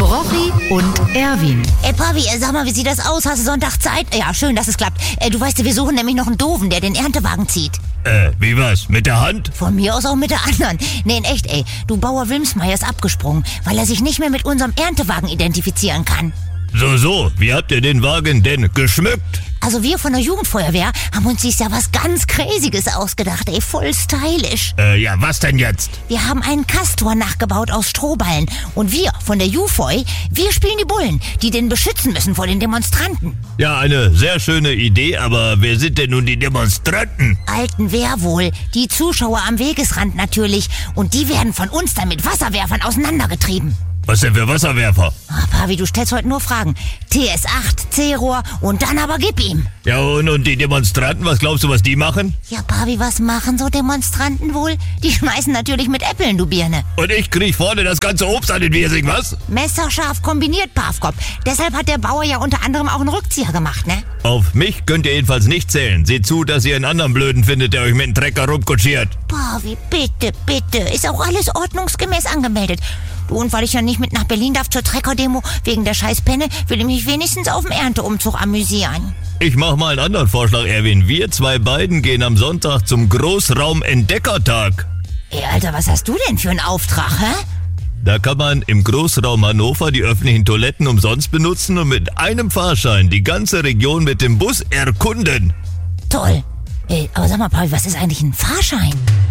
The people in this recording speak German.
Rochi und Erwin. Pavi, sag mal, wie sieht das aus? Hast du Sonntag Zeit? Ja, schön, dass es klappt. Du weißt ja, wir suchen nämlich noch einen Doofen, der den Erntewagen zieht. Wie was? Mit der Hand? Von mir aus auch mit der anderen. Nee, in echt, Du Bauer Wilmsmeier ist abgesprungen, weil er sich nicht mehr mit unserem Erntewagen identifizieren kann. So, wie habt ihr den Wagen denn geschmückt? Also wir von der Jugendfeuerwehr haben uns dieses Jahr was ganz Crazyes ausgedacht, voll stylisch. Ja, was denn jetzt? Wir haben einen Kastor nachgebaut aus Strohballen. Und wir von der Jufoi, wir spielen die Bullen, die den beschützen müssen vor den Demonstranten. Ja, eine sehr schöne Idee, aber wer sind denn nun die Demonstranten? Alten wer wohl? Die Zuschauer am Wegesrand natürlich. Und die werden von uns dann mit Wasserwerfern auseinandergetrieben. Was denn für Wasserwerfer? Pavi, du stellst heute nur Fragen. TS8, C-Rohr und dann aber gib ihm. Ja, und die Demonstranten, was glaubst du, was die machen? Ja, Pavi, was machen so Demonstranten wohl? Die schmeißen natürlich mit Äppeln, du Birne. Und ich krieg vorne das ganze Obst an den Wirsing, was? Messerscharf kombiniert, Pavkop. Deshalb hat der Bauer ja unter anderem auch einen Rückzieher gemacht, ne? Auf mich könnt ihr jedenfalls nicht zählen. Seht zu, dass ihr einen anderen Blöden findet, der euch mit dem Trecker rumkutschiert. Pavi, bitte. Ist auch alles ordnungsgemäß angemeldet. Du, und weil ich ja nicht mit nach Berlin darf zur Trecker-Demo wegen der scheiß Penne, will ich mich wenigstens auf dem Ernteumzug amüsieren. Ich mach mal einen anderen Vorschlag, Erwin. Wir zwei beiden gehen am Sonntag zum Großraum-Entdeckertag. Ey, Alter, was hast du denn für einen Auftrag, hä? Da kann man im Großraum Hannover die öffentlichen Toiletten umsonst benutzen und mit einem Fahrschein die ganze Region mit dem Bus erkunden. Toll. Aber sag mal, Paul, was ist eigentlich ein Fahrschein?